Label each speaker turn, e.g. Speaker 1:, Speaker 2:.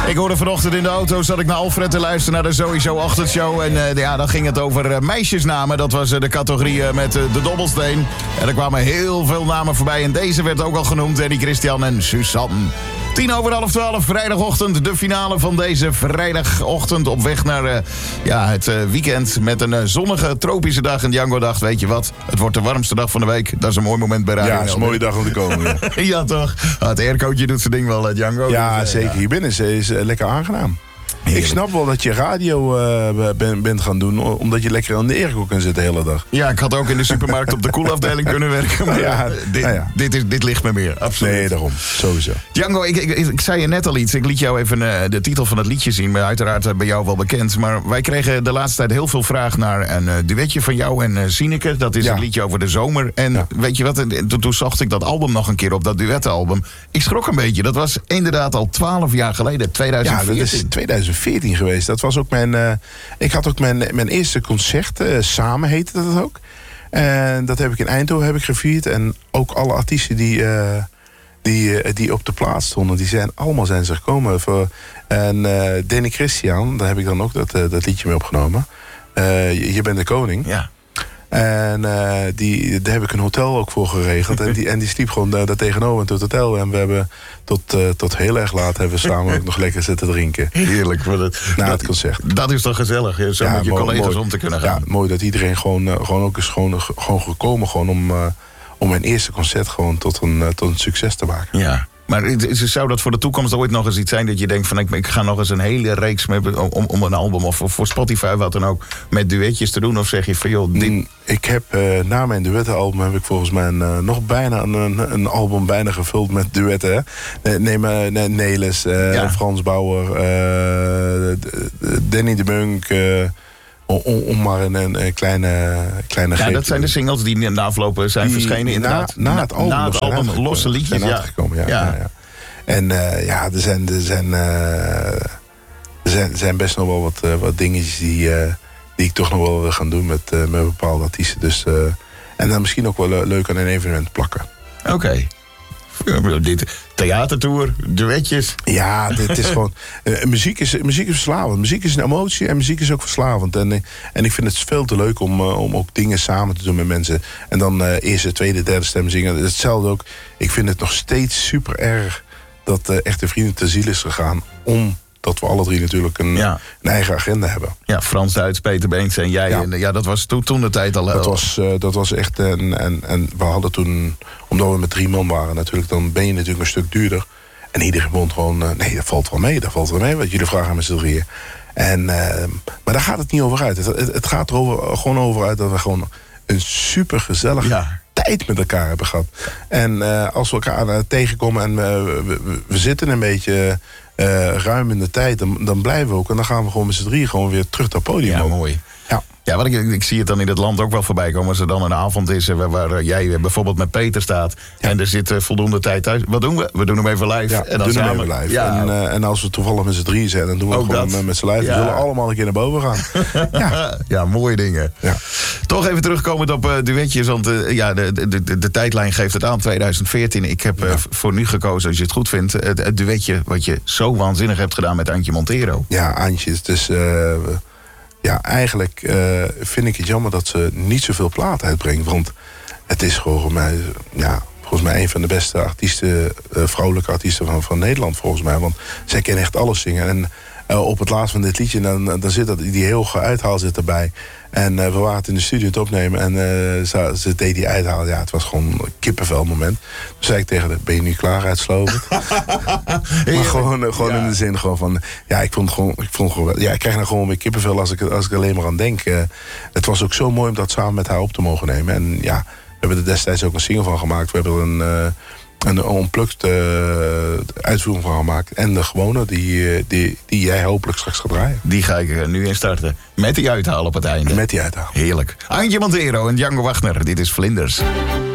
Speaker 1: Ik hoorde vanochtend in de auto, zat ik naar Alfred te luisteren naar de Sowieso Ochtendshow. En dan ging het over meisjesnamen. Dat was de categorie met de dobbelsteen. En er kwamen heel veel namen voorbij. En deze werd ook al genoemd, Danny, Christian en Suzanne. 11:10, vrijdagochtend, de finale van deze vrijdagochtend op weg naar het weekend met een zonnige tropische dag. En Django dacht, weet je wat, het wordt de warmste dag van de week. Dat is een mooi moment bij Radio.
Speaker 2: Ja, het is een mooie dag om te komen. Ja,
Speaker 1: ja toch? Het aircootje doet zijn ding wel, Django.
Speaker 2: Ja, dus, zeker. Hier binnen is lekker aangenaam. Heerlijk. Ik snap wel dat je radio bent gaan doen, omdat je lekker aan de airco kunt zitten de hele dag.
Speaker 1: Ja, ik had ook in de supermarkt op de koelafdeling kunnen werken. Maar dit ligt me meer, absoluut.
Speaker 2: Nee, daarom. Sowieso.
Speaker 1: Django, ik zei je net al iets. Ik liet jou even de titel van het liedje zien. Maar uiteraard bij jou wel bekend. Maar wij kregen de laatste tijd heel veel vraag naar een duetje van jou en Sineke. Dat is een liedje over de zomer. En weet je wat, toen zocht ik dat album nog een keer op, dat duettenalbum. Ik schrok een beetje. Dat was inderdaad al 12 jaar geleden, 2014.
Speaker 2: Ja, dat is 2014 geweest. Dat was ook ik had ook mijn eerste concert. Samen heette dat ook. En dat heb ik in Eindhoven gevierd. En ook alle artiesten die op de plaats stonden, die zijn ze gekomen. En Danny Christian, daar heb ik dan ook dat liedje mee opgenomen. Je bent de koning.
Speaker 1: Ja.
Speaker 2: En daar heb ik een hotel ook voor geregeld. En die sliep gewoon daar tegenover in het hotel. En we hebben tot heel erg laat hebben we samen ook nog lekker zitten drinken.
Speaker 1: Heerlijk.
Speaker 2: Na het concert.
Speaker 1: Dat is toch gezellig, zo met je collega's om te kunnen gaan.
Speaker 2: Ja, mooi dat iedereen gewoon ook is gewoon gekomen gewoon om mijn eerste concert gewoon tot een succes te maken.
Speaker 1: Ja. Maar zou dat voor de toekomst ooit nog eens iets zijn dat je denkt van ik ga nog eens een hele reeks om een album of voor Spotify wat dan ook met duetjes te doen? Of zeg je van joh...
Speaker 2: Ik heb na mijn duettenalbum heb ik volgens mij nog bijna een album bijna gevuld met duetten. Nelis, Frans Bauer, Danny de Munk... Om maar een kleine
Speaker 1: ja, dat zijn de singles die na aflopen zijn verschenen inderdaad.
Speaker 2: Na het album
Speaker 1: losse liedjes.
Speaker 2: Ja. En er zijn best nog wel wat dingetjes die ik toch nog wel wil gaan doen met bepaalde artiesten. Dus, en dan misschien ook wel leuk aan een evenement plakken.
Speaker 1: Oké. Dit theatertour, duetjes.
Speaker 2: Ja, dit is gewoon... muziek is verslavend. Muziek is een emotie en muziek is ook verslavend. En ik vind het veel te leuk om ook dingen samen te doen met mensen. En dan eerste, tweede, derde stem zingen. Hetzelfde ook. Ik vind het nog steeds super erg dat Echte Vrienden ter ziel is gegaan. Omdat we alle drie natuurlijk een eigen agenda hebben. Ja,
Speaker 1: Frans Duits, Peter Beens en jij. Ja. En, dat was toen de tijd al...
Speaker 2: Dat was echt... En we hadden toen... Omdat we met 3 man waren natuurlijk... Dan ben je natuurlijk een stuk duurder. En iedereen vond gewoon... nee, dat valt wel mee. Wat jullie vragen met z'n drieën. Maar daar gaat het niet over uit. Het gaat er gewoon over uit dat we gewoon... een super gezellig tijd met elkaar hebben gehad. En als we elkaar tegenkomen... en we zitten een beetje... ruim in de tijd, dan blijven we ook. En dan gaan we gewoon met z'n drieën gewoon weer terug naar het podium.
Speaker 1: Ja, mooi. Ja, want ik zie het dan in het land ook wel voorbij komen. Als er dan een avond is waar jij bijvoorbeeld met Peter staat... en er zit voldoende tijd thuis. Wat doen we? We doen hem even live.
Speaker 2: Ja, en dan samen. Even live. Ja. En als we toevallig met z'n drieën zijn... dan doen we gewoon met z'n live. We zullen allemaal een keer naar boven gaan.
Speaker 1: Ja, mooie dingen. Ja. Toch even terugkomend op duetjes. Want de tijdlijn geeft het aan. 2014. Ik heb voor nu gekozen, als je het goed vindt... het duetje wat je zo waanzinnig hebt gedaan met Antje Montero.
Speaker 2: Ja, Antje. Dus... eigenlijk vind ik het jammer dat ze niet zoveel plaat uitbrengt. Want het is volgens mij een van de beste artiesten, vrouwelijke artiesten van Nederland volgens mij. Want zij kan echt alles zingen. En op het laatst van dit liedje, dan zit die heel uithaal zit erbij. En we waren het in de studio te opnemen en ze deed die uithaal. Ja, het was gewoon een kippenvel moment. Toen zei ik tegen haar, ben je nu klaar uitsloven? Maar gewoon in de zin van... Ja, ik krijg nou gewoon weer kippenvel als ik alleen maar aan denk. Het was ook zo mooi om dat samen met haar op te mogen nemen. En ja, we hebben er destijds ook een single van gemaakt. We hebben er een unplugged uitvoering van gemaakt. En de gewone, die jij hopelijk straks gaat draaien.
Speaker 1: Die ga ik nu instarten. Met die uithaal op het einde.
Speaker 2: Met die uithaal.
Speaker 1: Heerlijk. Antje Montero en Django Wagner. Dit is Vlinders.